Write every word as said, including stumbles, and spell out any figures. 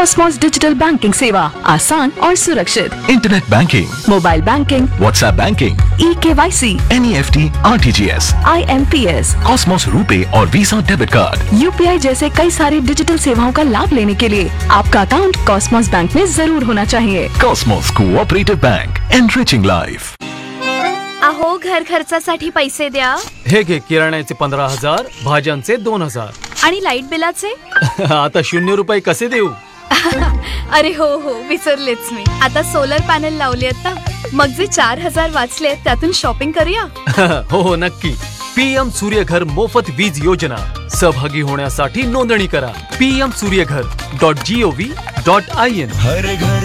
Cosmos digital banking सेवा आसान और सुरक्षित। Internet banking, mobile banking, WhatsApp banking, E K Y C, N E F T, R T G S, I am P S, Cosmos रुपे और वीजा debit card, U P I जैसे कई सारी digital सेवाओं का लाभ लेने के लिए आपका अकाउंट कॉस्मोस बैंक में जरूर होना चाहिए। Cosmos cooperative bank, enriching life. अहो, घर खर्चासाठी पैसे द्या. हे घे किराण्याचे पंधरा हजार, भाज्यांचे दोन हजार आणि लाईट बिलाचे आता शून्य रुपये कसे देऊ? अरे हो हो विसरलेच मी. आता सोलर पॅनल लावले आहेत ना, मग जे चार हजार वाचले त्यातून शॉपिंग करूया. हो हो नक्की. पीएम सूर्यघर मोफत वीज योजना सहभागी होण्यासाठी नोंदणी करा. PM Surya Ghar dot G O V dot I N. हर घर